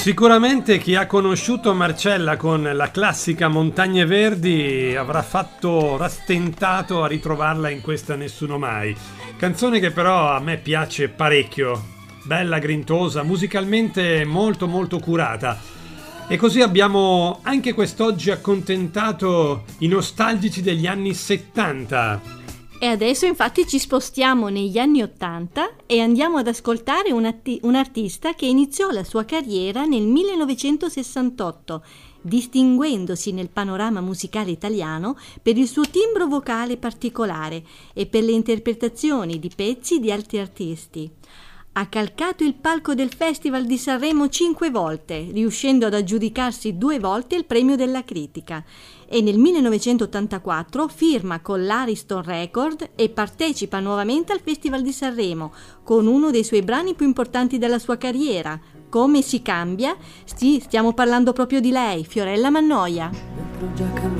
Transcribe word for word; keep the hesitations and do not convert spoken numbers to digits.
Sicuramente chi ha conosciuto Marcella con la classica Montagne Verdi avrà fatto rastentato a ritrovarla in questa Nessuno Mai. Canzone che però a me piace parecchio, bella, grintosa, musicalmente molto molto curata. E così abbiamo anche quest'oggi accontentato i nostalgici degli anni settanta. E adesso infatti ci spostiamo negli anni ottanta e andiamo ad ascoltare un, atti- un artista che iniziò la sua carriera nel millenovecentosessantotto, distinguendosi nel panorama musicale italiano per il suo timbro vocale particolare e per le interpretazioni di pezzi di altri artisti. Ha calcato il palco del Festival di Sanremo cinque volte, riuscendo ad aggiudicarsi due volte il premio della critica, e nel millenovecentottantaquattro firma con l'Ariston Record e partecipa nuovamente al Festival di Sanremo con uno dei suoi brani più importanti della sua carriera, Come si cambia. Sì, stiamo parlando proprio di lei, Fiorella Mannoia. Dentro già cambiato